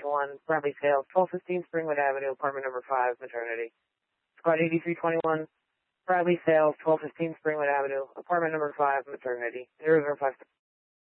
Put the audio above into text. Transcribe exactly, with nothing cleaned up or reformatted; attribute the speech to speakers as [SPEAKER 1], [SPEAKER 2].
[SPEAKER 1] twenty-one, Bradley Sales, twelve fifteen Springwood Avenue, apartment number five, maternity. Squad eighty-three twenty-one, Bradley Sales, twelve fifteen Springwood Avenue, apartment number five, maternity. zero zero five.